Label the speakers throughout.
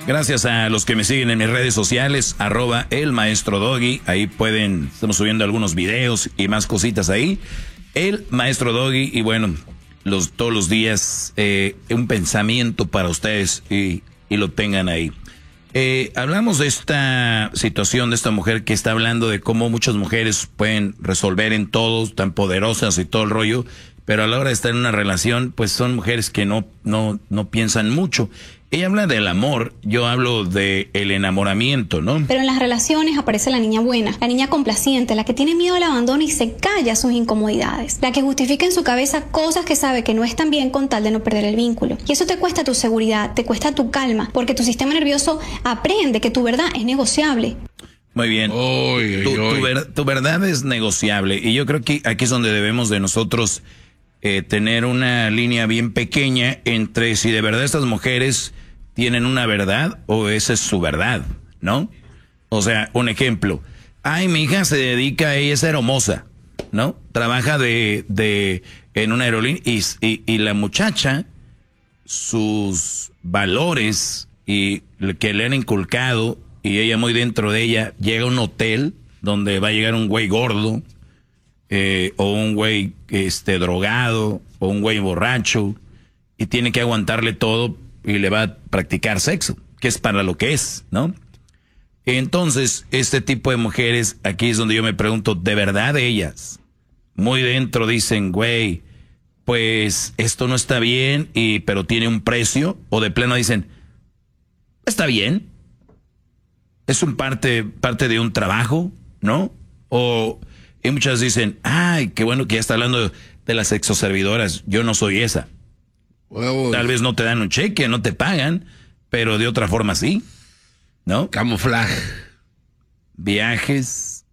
Speaker 1: Gracias a los que me siguen en mis redes sociales, @elmaestrodoggy. Ahí estamos subiendo algunos videos y más cositas ahí. El Maestro Doggy, y bueno, todos los días un pensamiento para ustedes y lo tengan ahí. Hablamos de esta situación de esta mujer que está hablando de cómo muchas mujeres pueden resolver en todo, tan poderosas y todo el rollo, pero a la hora de estar en una relación, pues son mujeres que no piensan mucho. Ella habla del amor, yo hablo de el enamoramiento, ¿no?
Speaker 2: Pero en las relaciones aparece la niña buena, la niña complaciente, la que tiene miedo al abandono y se calla sus incomodidades, la que justifica en su cabeza cosas que sabe que no están bien con tal de no perder el vínculo. Y eso te cuesta tu seguridad, te cuesta tu calma, porque tu sistema nervioso aprende que tu verdad es negociable.
Speaker 1: Muy bien. Tu verdad es negociable, y yo creo que aquí es donde debemos de nosotros tener una línea bien pequeña entre si de verdad estas mujeres tienen una verdad o esa es su verdad, ¿no? O sea, un ejemplo. Ay, mi hija se dedica a ella a ser hermosa, ¿no? Trabaja en una aerolínea y la muchacha, sus valores y que le han inculcado y ella muy dentro de ella, llega a un hotel donde va a llegar un güey gordo, o un güey drogado, o un güey borracho, y tiene que aguantarle todo y le va a practicar sexo, que es para lo que es, ¿no? Entonces, este tipo de mujeres, aquí es donde yo me pregunto, ¿de verdad ellas muy dentro dicen, güey, pues esto no está bien, pero tiene un precio? O de plano dicen, está bien, es parte de un trabajo, ¿no? Y muchas dicen, ay, qué bueno que ya está hablando de las sexoservidoras, yo no soy esa. Huevos. Tal vez no te dan un cheque, no te pagan, pero de otra forma sí, ¿no?
Speaker 3: Camuflaje.
Speaker 1: Viajes,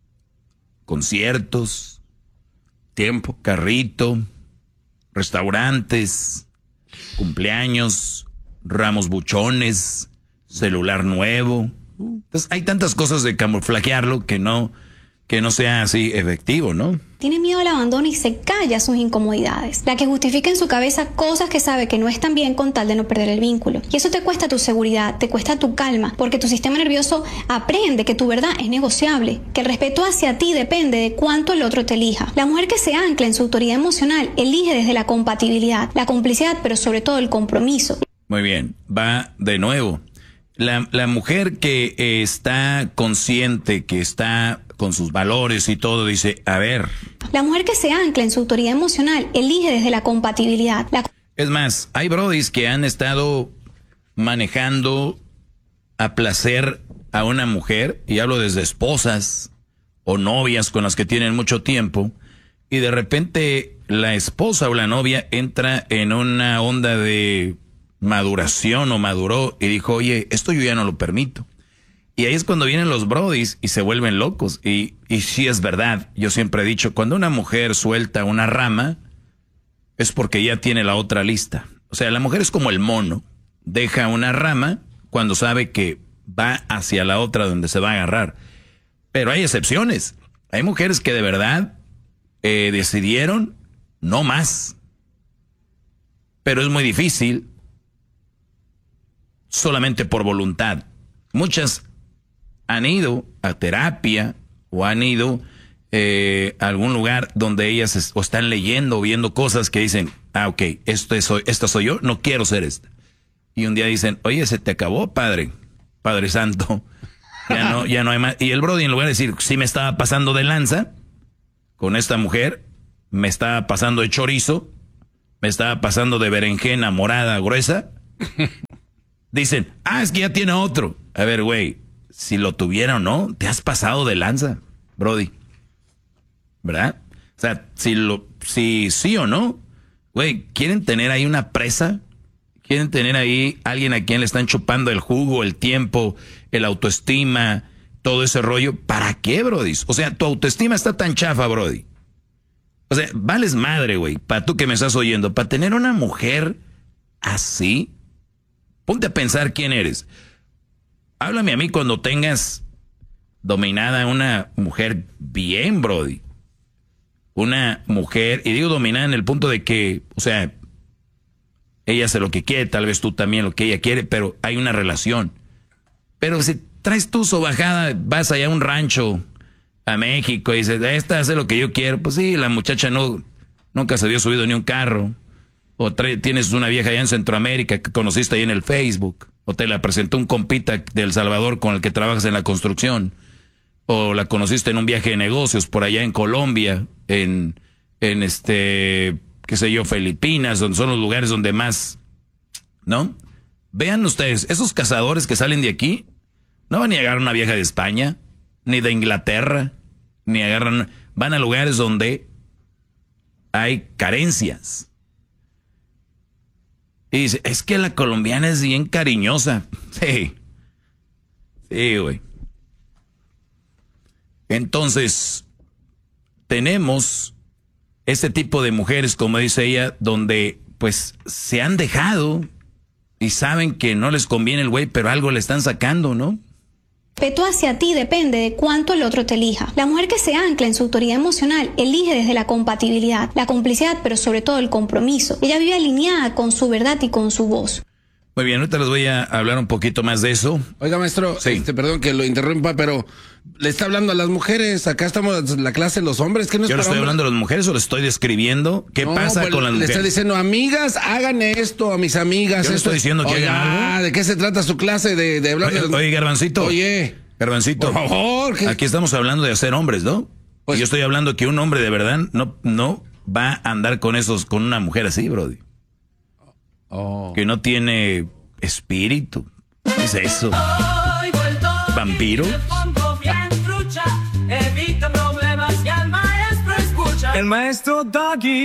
Speaker 1: conciertos,
Speaker 3: tiempo,
Speaker 1: carrito, restaurantes, cumpleaños, ramos buchones, celular nuevo. Entonces hay tantas cosas de camuflajearlo que no sea así efectivo, ¿no?
Speaker 2: Tiene miedo al abandono y se calla sus incomodidades, la que justifica en su cabeza cosas que sabe que no están bien con tal de no perder el vínculo. Y eso te cuesta tu seguridad, te cuesta tu calma, porque tu sistema nervioso aprende que tu verdad es negociable, que el respeto hacia ti depende de cuánto el otro te elija. La mujer que se ancla en su autoridad emocional elige desde la compatibilidad, la complicidad, pero sobre todo el compromiso.
Speaker 1: Muy bien, va de nuevo. La mujer que está consciente, que está con sus valores y todo, dice, a ver.
Speaker 2: La mujer que se ancla en su autoridad emocional elige desde la compatibilidad.
Speaker 1: Es más, hay brodis que han estado manejando a placer a una mujer, y hablo desde esposas o novias con las que tienen mucho tiempo, y de repente la esposa o la novia entra en una onda de maduración o maduró y dijo, oye, esto yo ya no lo permito. Y ahí es cuando vienen los brodis y se vuelven locos. Y sí es verdad, yo siempre he dicho, cuando una mujer suelta una rama, es porque ya tiene la otra lista. O sea, la mujer es como el mono, deja una rama cuando sabe que va hacia la otra donde se va a agarrar. Pero hay excepciones. Hay mujeres que de verdad decidieron no más. Pero es muy difícil, solamente por voluntad. Muchas han ido a terapia o han ido a algún lugar donde ellas o están leyendo o viendo cosas que dicen, ok, esta soy yo, no quiero ser esta. Y un día dicen, oye, se te acabó, Padre Santo, ya no hay más. Y el brody, en lugar de decir, sí me estaba pasando de lanza con esta mujer, me estaba pasando de chorizo, me estaba pasando de berenjena morada gruesa, dicen, es que ya tiene otro. A ver, güey, si lo tuviera o no, te has pasado de lanza, brody. ¿Verdad? O sea, si sí o no, güey, ¿quieren tener ahí una presa? ¿Quieren tener ahí alguien a quien le están chupando el jugo, el tiempo, el autoestima, todo ese rollo? ¿Para qué, brody? O sea, tu autoestima está tan chafa, brody. O sea, vales madre, güey, para tú que me estás oyendo, para tener una mujer así. Ponte a pensar quién eres. Háblame a mí cuando tengas dominada una mujer bien, brody. Una mujer, y digo dominada en el punto de que, o sea, ella hace lo que quiere, tal vez tú también lo que ella quiere, pero hay una relación. Pero si traes tu sobajada, vas allá a un rancho, a México, y dices, esta hace lo que yo quiero. Pues sí, la muchacha nunca se había subido ni un carro. O tienes una vieja allá en Centroamérica que conociste ahí en el Facebook. O te la presentó un compita de El Salvador con el que trabajas en la construcción. O la conociste en un viaje de negocios por allá en Colombia, en qué sé yo, Filipinas, donde son los lugares donde más, ¿no? Vean ustedes, esos cazadores que salen de aquí, no van ni a agarrar una vieja de España, ni de Inglaterra, ni van a lugares donde hay carencias. Y dice, es que la colombiana es bien cariñosa. Sí, güey. Entonces, tenemos este tipo de mujeres, como dice ella, donde pues se han dejado y saben que no les conviene el güey, pero algo le están sacando, ¿no?
Speaker 2: Respeto hacia ti depende de cuánto el otro te elija. La mujer que se ancla en su autoridad emocional elige desde la compatibilidad, la complicidad, pero sobre todo el compromiso. Ella vive alineada con su verdad y con su voz.
Speaker 1: Muy bien, ahorita les voy a hablar un poquito más de eso.
Speaker 3: Oiga, maestro, sí. Perdón que lo interrumpa, pero le está hablando a las mujeres. Acá estamos en la clase de los hombres. ¿Qué no es?
Speaker 1: ¿Yo le estoy hablando a las mujeres o le estoy describiendo qué pasa con las mujeres?
Speaker 3: Le está diciendo, amigas, hagan esto, a mis amigas.
Speaker 1: Yo le estoy diciendo que hagan algo.
Speaker 3: ¿De qué se trata su clase de hablar?
Speaker 1: Oye, Garbancito.
Speaker 3: Oye.
Speaker 1: Garbancito.
Speaker 3: Por favor.
Speaker 1: Aquí estamos hablando de hacer hombres, ¿no? Pues, yo estoy hablando que un hombre de verdad no va a andar con una mujer así, brody. Que no tiene espíritu. ¿Qué es eso? ¿Vampiro?
Speaker 4: El maestro Doggy.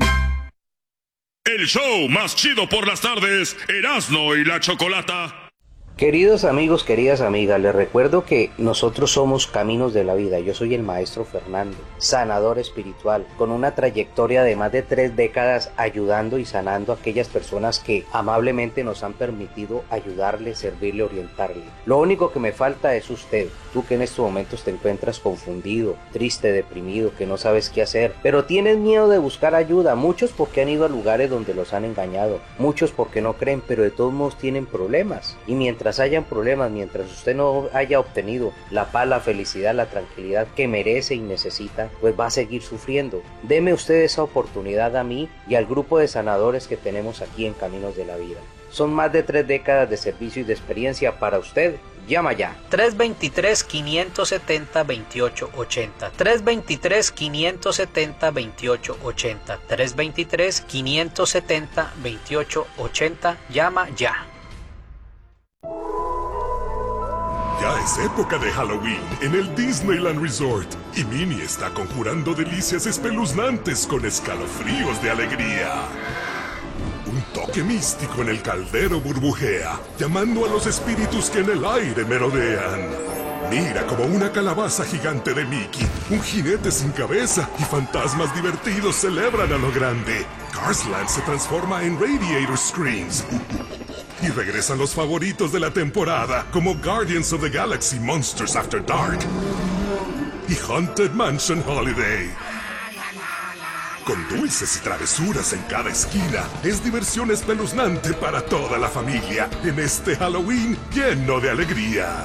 Speaker 5: El show más chido por las tardes, Erasmo y la Chocolata.
Speaker 6: Queridos amigos, queridas amigas, les recuerdo que nosotros somos Caminos de la Vida. Yo soy el maestro Fernando, sanador espiritual, con una trayectoria de más de 3 décadas ayudando y sanando a aquellas personas que amablemente nos han permitido ayudarle, servirle, orientarle. Lo único que me falta es usted, tú que en estos momentos te encuentras confundido, triste, deprimido, que no sabes qué hacer, pero tienes miedo de buscar ayuda, muchos porque han ido a lugares donde los han engañado, muchos porque no creen, pero de todos modos tienen problemas, y mientras hayan problemas, mientras usted no haya obtenido la paz, la felicidad, la tranquilidad que merece y necesita, pues va a seguir sufriendo. Deme usted esa oportunidad a mí y al grupo de sanadores que tenemos aquí en Caminos de la Vida. Son más de 3 décadas de servicio y de experiencia para usted. Llama ya. 323-570-2880. 323-570-2880. 323-570-2880. Llama ya.
Speaker 5: Ya es época de Halloween en el Disneyland Resort y Minnie está conjurando delicias espeluznantes con escalofríos de alegría. Un toque místico en el caldero burbujea, llamando a los espíritus que en el aire merodean. Mira como una calabaza gigante de Mickey, un jinete sin cabeza y fantasmas divertidos celebran a lo grande. Cars Land se transforma en Radiator Screams. Y regresan los favoritos de la temporada, como Guardians of the Galaxy Monsters After Dark y Haunted Mansion Holiday. Con dulces y travesuras en cada esquina, es diversión espeluznante para toda la familia en este Halloween lleno de alegría.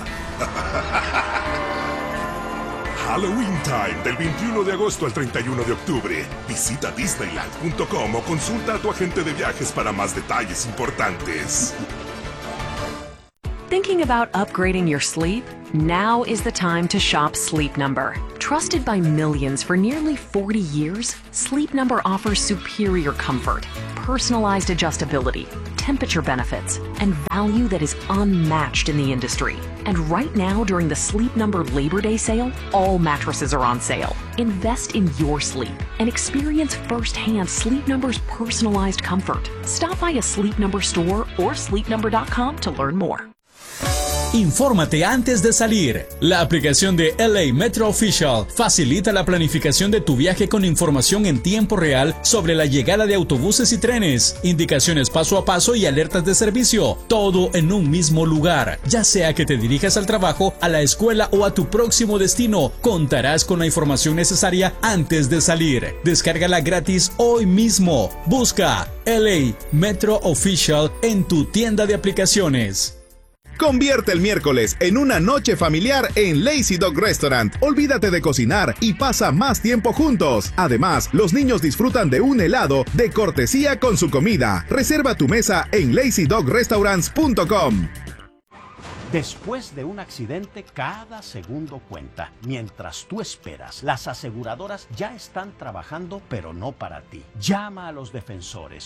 Speaker 5: Halloween Time, del 21 de agosto al 31 de octubre. Visita Disneyland.com o consulta a tu agente de viajes para más detalles importantes.
Speaker 7: Thinking about upgrading your sleep? Now is the time to shop Sleep Number. Trusted by millions for nearly 40 years, Sleep Number offers superior comfort, personalized adjustability, temperature benefits, and value that is unmatched in the industry. And right now, during the Sleep Number Labor Day sale, all mattresses are on sale. Invest in your sleep and experience firsthand Sleep Number's personalized comfort. Stop by a Sleep Number store or sleepnumber.com to learn more.
Speaker 8: Infórmate antes de salir. La aplicación de LA Metro Official facilita la planificación de tu viaje con información en tiempo real sobre la llegada de autobuses y trenes, indicaciones paso a paso y alertas de servicio, todo en un mismo lugar. Ya sea que te dirijas al trabajo, a la escuela o a tu próximo destino, contarás con la información necesaria antes de salir. Descárgala gratis hoy mismo. Busca LA Metro Official en tu tienda de aplicaciones.
Speaker 9: Convierte el miércoles en una noche familiar en Lazy Dog Restaurant. Olvídate de cocinar y pasa más tiempo juntos. Además, los niños disfrutan de un helado de cortesía con su comida. Reserva tu mesa en lazydogrestaurants.com.
Speaker 10: Después de un accidente, cada segundo cuenta. Mientras tú esperas, las aseguradoras ya están trabajando, pero no para ti. Llama a los defensores.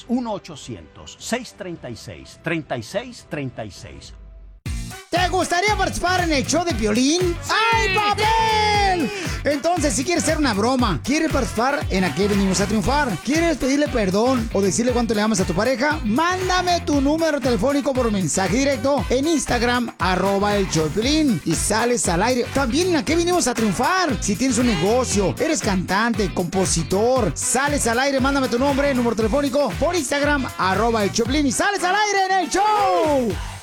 Speaker 10: 1-800-636-3636.
Speaker 11: ¿Te gustaría participar en el show de Piolín? ¡Ay, papel! Entonces, si quieres hacer una broma, ¿quieres participar en A Qué Venimos a Triunfar? ¿Quieres pedirle perdón o decirle cuánto le amas a tu pareja? Mándame tu número telefónico por mensaje directo en Instagram, @el show de Piolín, y sales al aire. También en A Qué Venimos a Triunfar. Si tienes un negocio, eres cantante, compositor, sales al aire, mándame tu nombre, número telefónico por Instagram, @el show de Piolín, y sales al aire en el show.